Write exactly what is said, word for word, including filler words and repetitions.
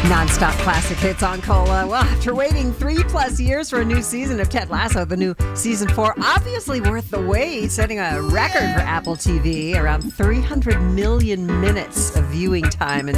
Non-stop classic hits on Cola. Well, after waiting three plus years for a new season of Ted Lasso, the new season four obviously worth the wait, setting a record for Apple T V, around three hundred million minutes of viewing time. And